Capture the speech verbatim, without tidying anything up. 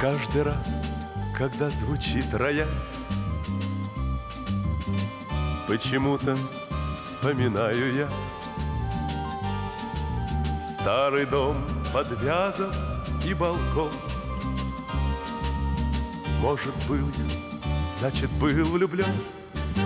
Каждый раз, когда звучит рояль, почему-то вспоминаю я старый дом подвязан и балкон. Может, был я, значит, был влюблен.